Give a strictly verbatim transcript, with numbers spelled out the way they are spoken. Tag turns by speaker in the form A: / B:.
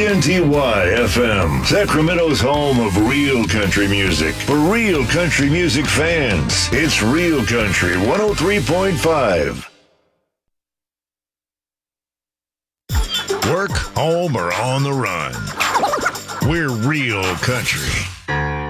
A: N T Y F M, Sacramento's home of real country music. For real country music fans, it's Real Country one oh three point five. Work, home, or on the run. We're Real Country.